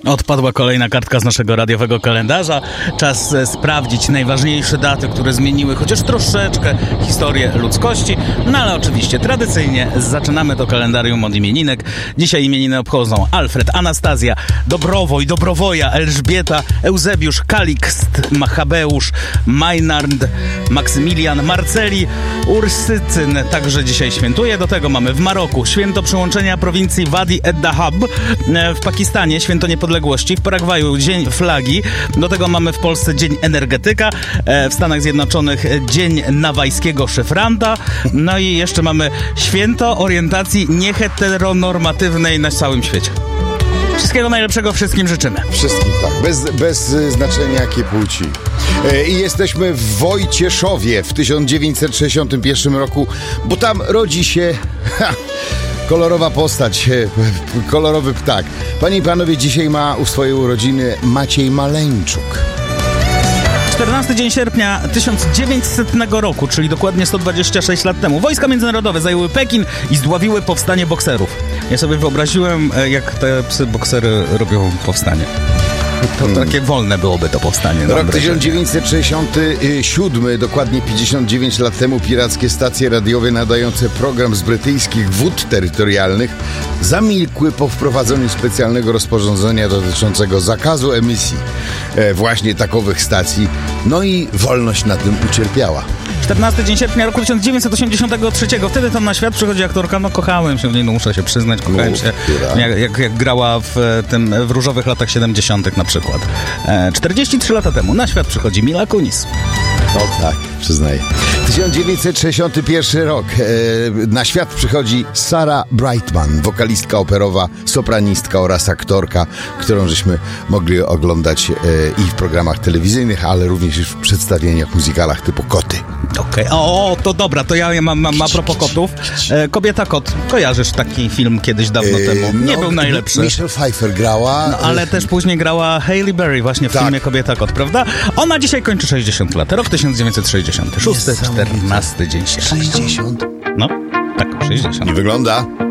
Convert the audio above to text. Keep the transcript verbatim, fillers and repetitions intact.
Odpadła kolejna kartka z naszego radiowego kalendarza. Czas e, sprawdzić najważniejsze daty, które zmieniły chociaż troszeczkę historię ludzkości. No ale oczywiście tradycyjnie zaczynamy to kalendarium od imieninek. Dzisiaj imieniny obchodzą Alfred, Anastazja, Dobrowoj, Dobrowoja, Elżbieta, Eusebiusz, Kalikst, Machabeusz, Maynard, Maksymilian, Marceli, Ursycyn także dzisiaj świętuje. Do tego mamy w Maroku święto przyłączenia prowincji Wadi ed-Dahab, w Pakistanie święto niepodległości, w Paragwaju Dzień Flagi, do tego mamy w Polsce Dzień Energetyka, w Stanach Zjednoczonych Dzień Nawajskiego Szyfranta, no i jeszcze mamy święto orientacji nieheteronormatywnej na całym świecie. Wszystkiego najlepszego wszystkim życzymy. Wszystkim, tak. Bez, bez znaczenia jakiej płci. E, I jesteśmy w Wojcieszowie w tysiąc dziewięćset sześćdziesiątym pierwszym roku, bo tam rodzi się... Ha, kolorowa postać, kolorowy ptak. Panie i panowie, dzisiaj ma u swojej urodziny Maciej Maleńczuk. czternasty dzień sierpnia tysiąc dziewięćsetnego roku, czyli dokładnie sto dwadzieścia sześć lat temu, wojska międzynarodowe zajęły Pekin i zdławiły powstanie bokserów. Ja sobie wyobraziłem, jak te psy boksery robią powstanie. To hmm. takie wolne byłoby to powstanie. Rok tysiąc dziewięćset sześćdziesiąty siódmy, dokładnie pięćdziesiąt dziewięć lat temu, pirackie stacje radiowe nadające program z brytyjskich wód terytorialnych zamilkły po wprowadzeniu specjalnego rozporządzenia dotyczącego zakazu emisji e, właśnie takowych stacji. No i wolność na tym ucierpiała. czternasty dzień sierpnia roku tysiąc dziewięćset osiemdziesiątego trzeciego. Wtedy tam na świat przychodzi aktorka, no kochałem się w niej, no muszę się przyznać, kochałem się, jak, jak, jak grała w tym, w różowych latach siedemdziesiątych na przykład. E, czterdzieści trzy lata temu na świat przychodzi Mila Kunis. O tak, przyznaję. tysiąc dziewięćset sześćdziesiąty pierwszy rok. E, na świat przychodzi Sarah Brightman, wokalistka operowa, sopranistka oraz aktorka, którą żeśmy mogli oglądać e, i w programach telewizyjnych, ale również w przedstawieniach, muzykalach typu Koty. Okej, okay. O, to dobra, to ja mam, mam a propos kotów. E, Kobieta kot, kojarzysz taki film kiedyś dawno e, temu? Nie no, był najlepszy. Michelle Pfeiffer grała. No, ale też później grała Halle Berry właśnie w tak. filmie Kobieta kot, prawda? Ona dzisiaj kończy sześćdziesiąt lat. Rok tysiąc dziewięćset sześćdziesiąty szósty, czternasty dzień sierpnia. sześćdziesiąt? No, tak, sześćdziesiąt. Nie wygląda.